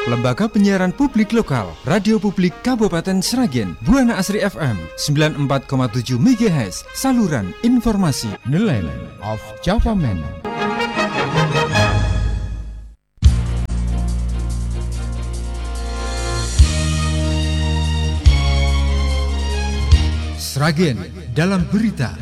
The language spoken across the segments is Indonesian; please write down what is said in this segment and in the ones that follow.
Lembaga Penyiaran Publik Lokal, Radio Publik Kabupaten Sragen, Buana Asri FM 94,7 MHz, saluran informasi, The Land of Java Man. Sragen dalam berita.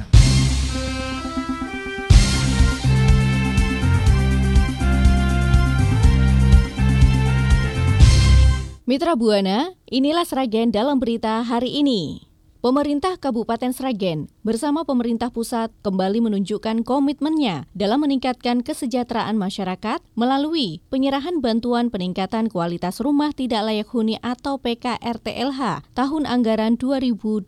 Mitra Buana, inilah Sragen dalam berita hari ini. Pemerintah Kabupaten Sragen bersama pemerintah pusat kembali menunjukkan komitmennya dalam meningkatkan kesejahteraan masyarakat melalui penyerahan bantuan peningkatan kualitas rumah tidak layak huni atau PKRTLH tahun anggaran 2026.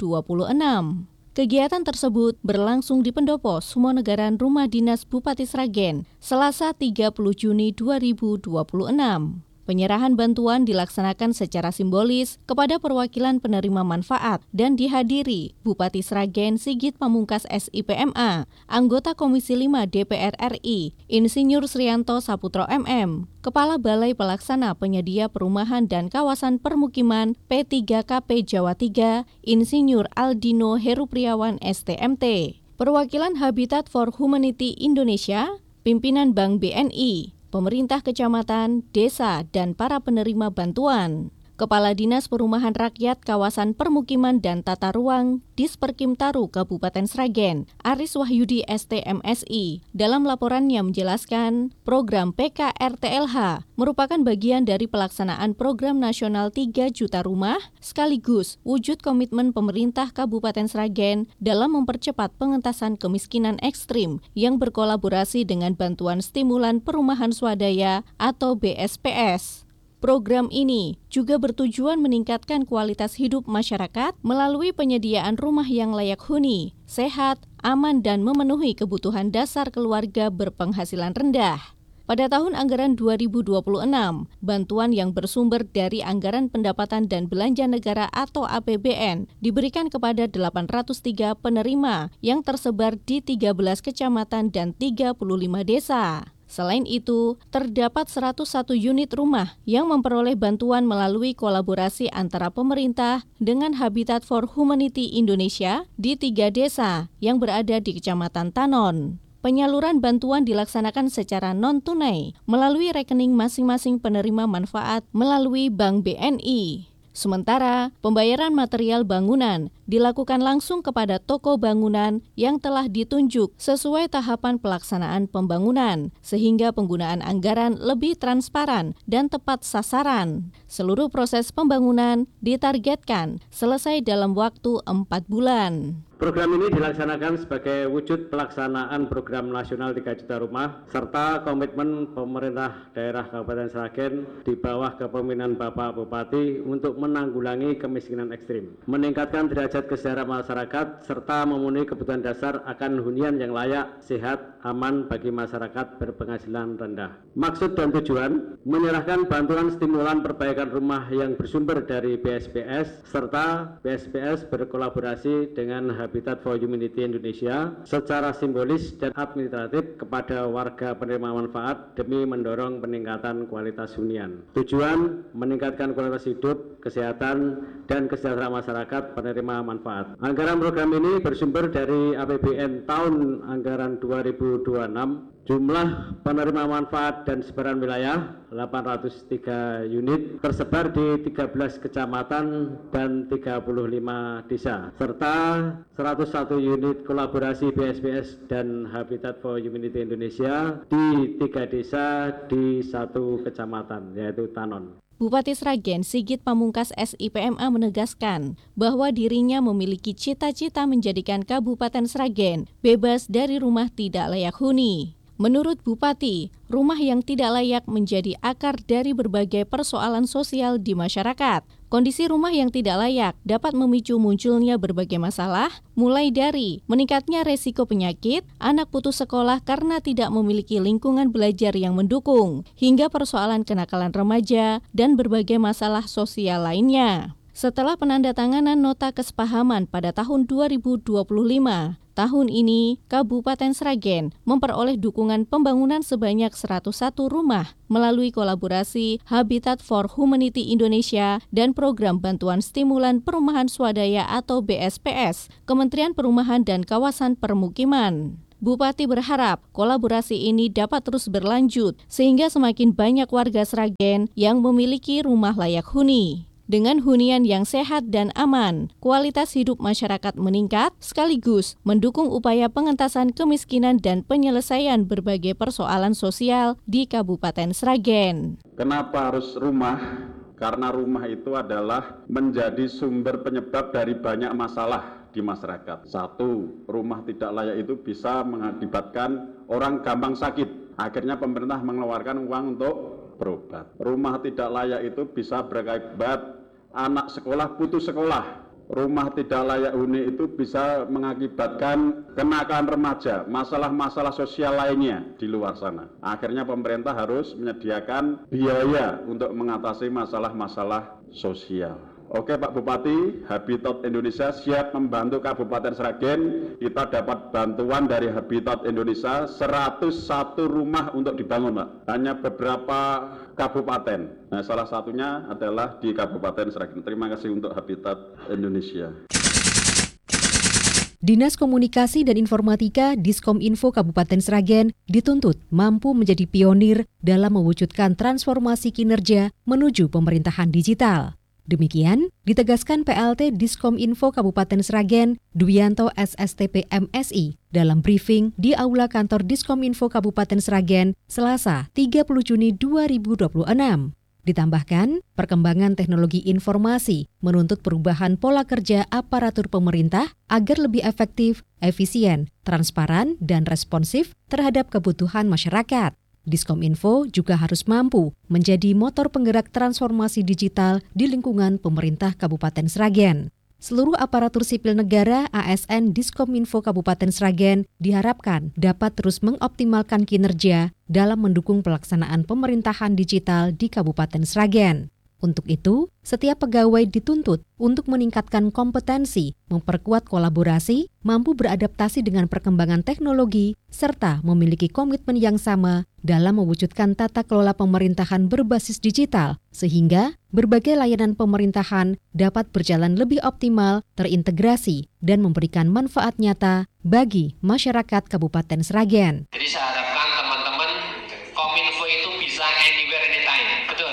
Kegiatan tersebut berlangsung di Pendopo Sumonagaran Rumah Dinas Bupati Sragen, Selasa 30 Juni 2026. Penyerahan bantuan dilaksanakan secara simbolis kepada perwakilan penerima manfaat dan dihadiri Bupati Sragen Sigit Pamungkas SIPMA, anggota Komisi 5 DPR RI, Insinyur Srianto Saputro MM, Kepala Balai Pelaksana Penyedia Perumahan dan Kawasan Permukiman P3KP Jawa 3, Insinyur Aldino Herupriawan STMT, perwakilan Habitat for Humanity Indonesia, pimpinan Bank BNI, pemerintah kecamatan, desa, dan para penerima bantuan. Kepala Dinas Perumahan Rakyat Kawasan Permukiman dan Tata Ruang Disperkim Taru Kabupaten Sragen, Aris Wahyudi STMSI, dalam laporannya menjelaskan program PKRTLH merupakan bagian dari pelaksanaan program nasional 3 juta rumah sekaligus wujud komitmen pemerintah Kabupaten Sragen dalam mempercepat pengentasan kemiskinan ekstrim yang berkolaborasi dengan Bantuan Stimulan Perumahan Swadaya atau BSPS. Program ini juga bertujuan meningkatkan kualitas hidup masyarakat melalui penyediaan rumah yang layak huni, sehat, aman, dan memenuhi kebutuhan dasar keluarga berpenghasilan rendah. Pada tahun anggaran 2026, bantuan yang bersumber dari Anggaran Pendapatan dan Belanja Negara atau APBN diberikan kepada 803 penerima yang tersebar di 13 kecamatan dan 35 desa. Selain itu, terdapat 101 unit rumah yang memperoleh bantuan melalui kolaborasi antara pemerintah dengan Habitat for Humanity Indonesia di 3 desa yang berada di Kecamatan Tanon. Penyaluran bantuan dilaksanakan secara non-tunai melalui rekening masing-masing penerima manfaat melalui Bank BNI. Sementara, pembayaran material bangunan dilakukan langsung kepada toko bangunan yang telah ditunjuk sesuai tahapan pelaksanaan pembangunan, sehingga penggunaan anggaran lebih transparan dan tepat sasaran. Seluruh proses pembangunan ditargetkan selesai dalam waktu 4 bulan. Program ini dilaksanakan sebagai wujud pelaksanaan program nasional 3 juta rumah serta komitmen pemerintah daerah Kabupaten Sragen di bawah kepemimpinan Bapak Bupati untuk menanggulangi kemiskinan ekstrim, meningkatkan derajat kesejahteraan masyarakat serta memenuhi kebutuhan dasar akan hunian yang layak, sehat, aman bagi masyarakat berpenghasilan rendah. Maksud dan tujuan menyerahkan bantuan stimulan perbaikan rumah yang bersumber dari BSPS serta BSPS berkolaborasi dengan Habitat for Humanity Indonesia secara simbolis dan administratif kepada warga penerima manfaat demi mendorong peningkatan kualitas hunian. Tujuan meningkatkan kualitas hidup, kesehatan, dan kesejahteraan masyarakat penerima manfaat. Anggaran program ini bersumber dari APBN tahun anggaran 2026. Jumlah penerima manfaat dan sebaran wilayah 803 unit tersebar di 13 kecamatan dan 35 desa serta 101 unit kolaborasi BSPS dan Habitat for Humanity Indonesia di 3 desa di 1 kecamatan yaitu Tanon. Bupati Sragen Sigit Pamungkas SIPMA menegaskan bahwa dirinya memiliki cita-cita menjadikan Kabupaten Sragen bebas dari rumah tidak layak huni. Menurut Bupati, rumah yang tidak layak menjadi akar dari berbagai persoalan sosial di masyarakat. Kondisi rumah yang tidak layak dapat memicu munculnya berbagai masalah, mulai dari meningkatnya resiko penyakit, anak putus sekolah karena tidak memiliki lingkungan belajar yang mendukung, hingga persoalan kenakalan remaja dan berbagai masalah sosial lainnya. Setelah penandatanganan nota kesepahaman pada tahun 2025, Tahun ini, Kabupaten Sragen memperoleh dukungan pembangunan sebanyak 101 rumah melalui kolaborasi Habitat for Humanity Indonesia dan Program Bantuan Stimulan Perumahan Swadaya atau BSPS, Kementerian Perumahan dan Kawasan Permukiman. Bupati berharap kolaborasi ini dapat terus berlanjut sehingga semakin banyak warga Sragen yang memiliki rumah layak huni. Dengan hunian yang sehat dan aman, kualitas hidup masyarakat meningkat sekaligus mendukung upaya pengentasan kemiskinan dan penyelesaian berbagai persoalan sosial di Kabupaten Sragen. Kenapa harus rumah? Karena rumah itu adalah menjadi sumber penyebab dari banyak masalah di masyarakat. Satu, rumah tidak layak itu bisa mengakibatkan orang gampang sakit. Akhirnya pemerintah mengeluarkan uang untuk berobat. Rumah tidak layak itu bisa berakibat anak sekolah putus sekolah. Rumah tidak layak huni itu bisa mengakibatkan kenakalan remaja, masalah-masalah sosial lainnya di luar sana. Akhirnya pemerintah harus menyediakan biaya untuk mengatasi masalah-masalah sosial. Oke Pak Bupati, Habitat Indonesia siap membantu Kabupaten Sragen. Kita dapat bantuan dari Habitat Indonesia 101 rumah untuk dibangun Pak. Hanya beberapa kabupaten. Nah salah satunya adalah di Kabupaten Sragen. Terima kasih untuk Habitat Indonesia. Dinas Komunikasi dan Informatika Diskominfo Kabupaten Sragen dituntut mampu menjadi pionir dalam mewujudkan transformasi kinerja menuju pemerintahan digital. Demikian ditegaskan PLT Diskominfo Kabupaten Sragen, Duyanto SSTP MSI, dalam briefing di Aula Kantor Diskominfo Kabupaten Sragen, Selasa 30 Juni 2026. Ditambahkan, perkembangan teknologi informasi menuntut perubahan pola kerja aparatur pemerintah agar lebih efektif, efisien, transparan, dan responsif terhadap kebutuhan masyarakat. Diskominfo juga harus mampu menjadi motor penggerak transformasi digital di lingkungan pemerintah Kabupaten Sragen. Seluruh aparatur sipil negara ASN Diskominfo Kabupaten Sragen diharapkan dapat terus mengoptimalkan kinerja dalam mendukung pelaksanaan pemerintahan digital di Kabupaten Sragen. Untuk itu, setiap pegawai dituntut untuk meningkatkan kompetensi, memperkuat kolaborasi, mampu beradaptasi dengan perkembangan teknologi, serta memiliki komitmen yang sama dalam mewujudkan tata kelola pemerintahan berbasis digital, sehingga berbagai layanan pemerintahan dapat berjalan lebih optimal, terintegrasi, dan memberikan manfaat nyata bagi masyarakat Kabupaten Sragen. Jadi saya harapkan teman-teman Kominfo itu bisa anywhere anytime, betul?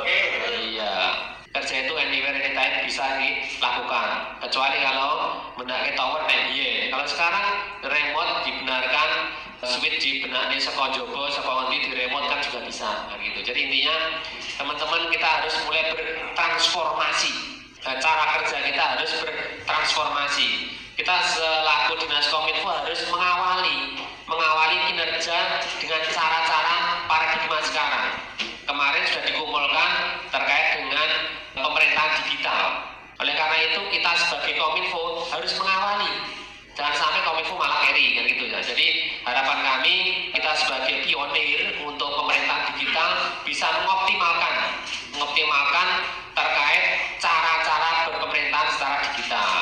Kerja itu anywhere anytime bisa dilakukan, kecuali kalau menake tower NDY. Kalau sekarang remote dibenarkan, switch dibenarkan saka jobo, saka ngendi di remote kan juga bisa, gitu. Jadi intinya teman-teman kita harus mulai bertransformasi. Cara kerja kita harus bertransformasi. Kita selaku Dinas Kominfo harus mengawali kinerja dengan cara-cara paradigma sekarang. Kemarin sudah dikumpulkan terkait dengan pemerintahan digital. Oleh karena itu kita sebagai Kominfo harus mengawali. Jangan sampai Kominfo malah carry kan gitu ya. Jadi harapan kami kita sebagai pionir untuk pemerintahan digital bisa mengoptimalkan terkait cara-cara berpemerintahan secara digital.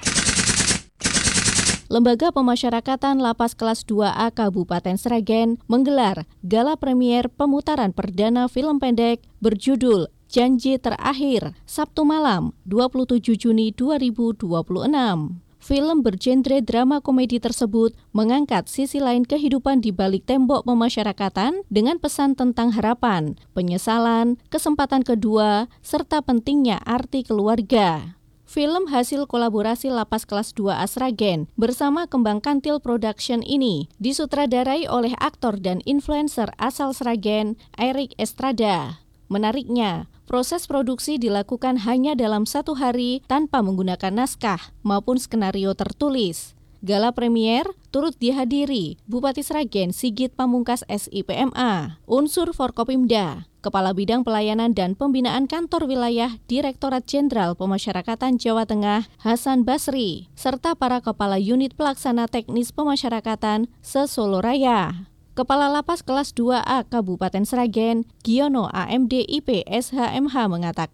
Lembaga Pemasyarakatan Lapas Kelas 2A Kabupaten Sragen menggelar gala premier pemutaran perdana film pendek berjudul Janji Terakhir, Sabtu malam 27 Juni 2026. Film bergenre drama komedi tersebut mengangkat sisi lain kehidupan di balik tembok pemasyarakatan dengan pesan tentang harapan, penyesalan, kesempatan kedua, serta pentingnya arti keluarga. Film hasil kolaborasi Lapas Kelas 2A Sragen bersama Kembang Kantil Production ini disutradarai oleh aktor dan influencer asal Sragen, Erik Estrada. Menariknya, proses produksi dilakukan hanya dalam 1 hari tanpa menggunakan naskah maupun skenario tertulis. Gala premier turut dihadiri Bupati Sragen Sigit Pamungkas SIPMA, unsur Forkopimda, Kepala Bidang Pelayanan dan Pembinaan Kantor Wilayah Direktorat Jenderal Pemasyarakatan Jawa Tengah Hasan Basri, serta para Kepala Unit Pelaksana Teknis Pemasyarakatan se-Solo Raya. Kepala Lapas Kelas 2A Kabupaten Sragen, Giono AMD IP SHMH mengatakan,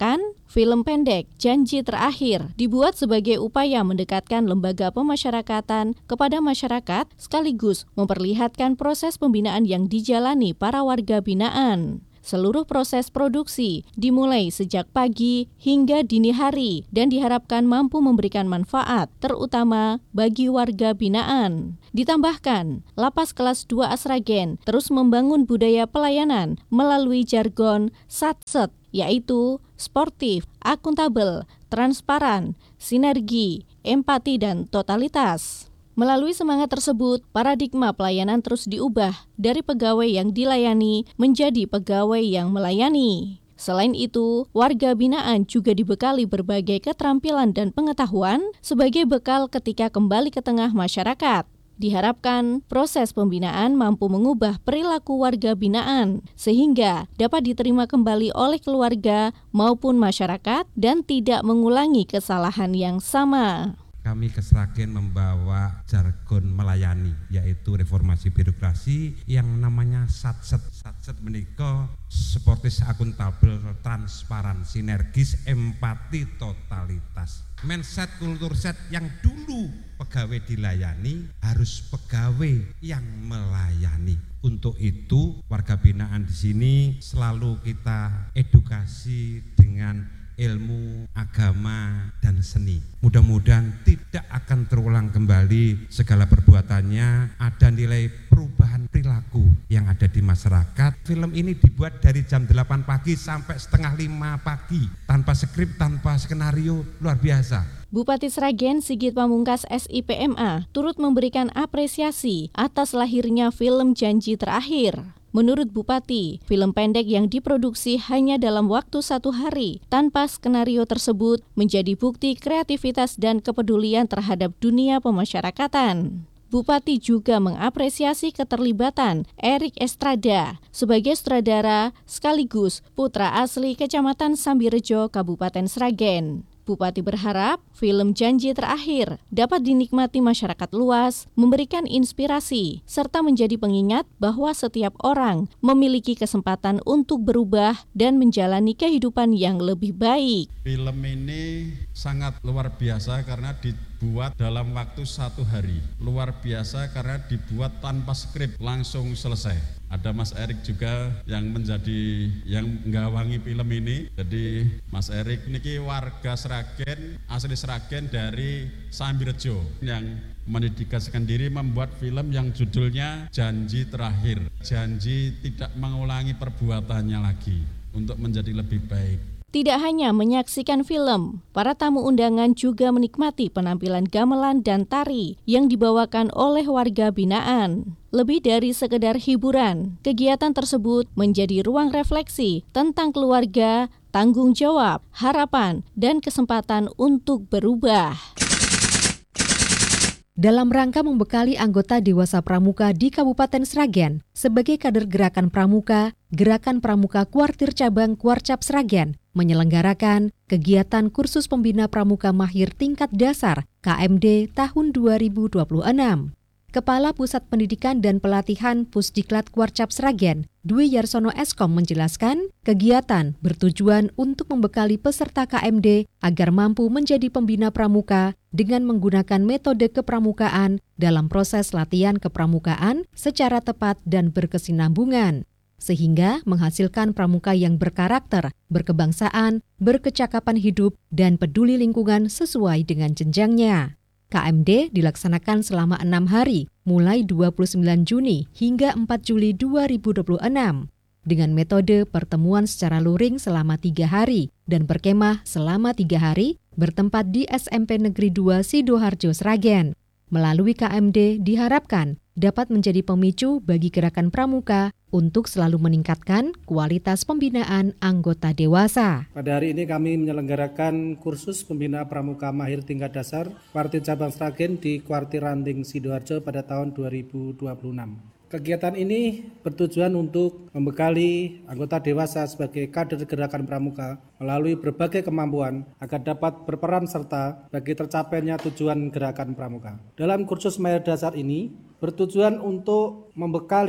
film pendek Janji Terakhir dibuat sebagai upaya mendekatkan lembaga pemasyarakatan kepada masyarakat sekaligus memperlihatkan proses pembinaan yang dijalani para warga binaan. Seluruh proses produksi dimulai sejak pagi hingga dini hari dan diharapkan mampu memberikan manfaat, terutama bagi warga binaan. Ditambahkan, Lapas Kelas 2 Sragen terus membangun budaya pelayanan melalui jargon SATSET, yaitu sportif, akuntabel, transparan, sinergi, empati, dan totalitas. Melalui semangat tersebut, paradigma pelayanan terus diubah dari pegawai yang dilayani menjadi pegawai yang melayani. Selain itu, warga binaan juga dibekali berbagai keterampilan dan pengetahuan sebagai bekal ketika kembali ke tengah masyarakat. Diharapkan proses pembinaan mampu mengubah perilaku warga binaan sehingga dapat diterima kembali oleh keluarga maupun masyarakat dan tidak mengulangi kesalahan yang sama. Kami ke Sragen membawa jargon melayani, yaitu reformasi birokrasi yang namanya SATSET. SATSET menika sportis, akuntabel, transparan, sinergis, empati, totalitas. Mindset, kultur set yang dulu pegawai dilayani harus pegawai yang melayani. Untuk itu warga binaan di sini selalu kita edukasi dengan ilmu, agama, dan seni. Mudah-mudahan tidak akan terulang kembali segala perbuatannya, ada nilai perubahan perilaku yang ada di masyarakat. Film ini dibuat dari jam 8 pagi sampai setengah 5 pagi, tanpa skrip, tanpa skenario, luar biasa. Bupati Sragen Sigit Pamungkas SIPMA turut memberikan apresiasi atas lahirnya film Janji Terakhir. Menurut Bupati, film pendek yang diproduksi hanya dalam waktu 1 hari tanpa skenario tersebut menjadi bukti kreativitas dan kepedulian terhadap dunia pemasyarakatan. Bupati juga mengapresiasi keterlibatan Erik Estrada sebagai sutradara sekaligus putra asli Kecamatan Sambirejo, Kabupaten Sragen. Bupati berharap film Janji Terakhir dapat dinikmati masyarakat luas, memberikan inspirasi, serta menjadi pengingat bahwa setiap orang memiliki kesempatan untuk berubah dan menjalani kehidupan yang lebih baik. Film ini sangat luar biasa karena dibuat dalam waktu 1 hari. Luar biasa karena dibuat tanpa skrip, langsung selesai. Ada Mas Erik juga yang nggawangi film ini. Jadi Mas Erik niki warga Sragen, asli Sragen dari Sambirejo yang mendedikasikan diri membuat film yang judulnya Janji Terakhir. Janji tidak mengulangi perbuatannya lagi untuk menjadi lebih baik. Tidak hanya menyaksikan film, para tamu undangan juga menikmati penampilan gamelan dan tari yang dibawakan oleh warga binaan. Lebih dari sekedar hiburan, kegiatan tersebut menjadi ruang refleksi tentang keluarga, tanggung jawab, harapan, dan kesempatan untuk berubah. Dalam rangka membekali anggota Dewasa Pramuka di Kabupaten Sragen sebagai kader Gerakan Pramuka Kuartir Cabang Kuarcap Sragen menyelenggarakan kegiatan kursus pembina pramuka mahir tingkat dasar KMD tahun 2026. Kepala Pusat Pendidikan dan Pelatihan Pusdiklat Kuarcap Sragen, Dwi Yarsono Eskom menjelaskan, kegiatan bertujuan untuk membekali peserta KMD agar mampu menjadi pembina pramuka dengan menggunakan metode kepramukaan dalam proses latihan kepramukaan secara tepat dan berkesinambungan, sehingga menghasilkan pramuka yang berkarakter, berkebangsaan, berkecakapan hidup, dan peduli lingkungan sesuai dengan jenjangnya. KMD dilaksanakan selama 6 hari, mulai 29 Juni hingga 4 Juli 2026, dengan metode pertemuan secara luring selama 3 hari dan berkemah selama 3 hari bertempat di SMP Negeri 2 Sidoarjo Sragen. Melalui KMD diharapkan dapat menjadi pemicu bagi Gerakan Pramuka untuk selalu meningkatkan kualitas pembinaan anggota dewasa. Pada hari ini kami menyelenggarakan kursus pembina pramuka mahir tingkat dasar Kuartir Cabang Sragen di Kuartir Ranting Sidoarjo pada tahun 2026. Kegiatan ini bertujuan untuk membekali anggota dewasa sebagai kader Gerakan Pramuka melalui berbagai kemampuan agar dapat berperan serta bagi tercapainya tujuan Gerakan Pramuka. Dalam kursus mahir dasar ini bertujuan untuk membekali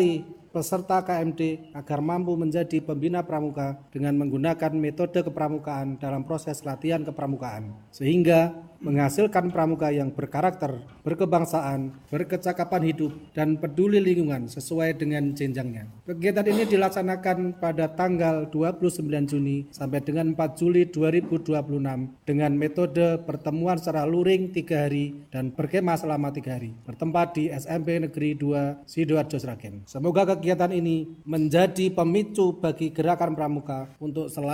peserta KMD agar mampu menjadi pembina pramuka dengan menggunakan metode kepramukaan dalam proses latihan kepramukaan, sehingga menghasilkan pramuka yang berkarakter, berkebangsaan, berkecakapan hidup, dan peduli lingkungan sesuai dengan jenjangnya. Kegiatan ini dilaksanakan pada tanggal 29 Juni sampai dengan 4 Juli 2026 dengan metode pertemuan secara luring 3 hari dan berkemah selama 3 hari, bertempat di SMP Negeri 2 Sidoarjo Sragen. Semoga kegiatan ini menjadi pemicu bagi gerakan pramuka untuk selalu